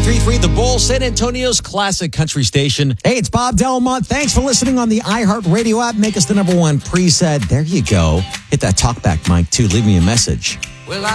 93.3 The Bull, San Antonio's classic country station. Hey, it's Bob Delmont. Thanks for listening on the iHeartRadio app. Make us the #1 preset. There you go. Hit that talkback mic, too. Leave me a message. Well,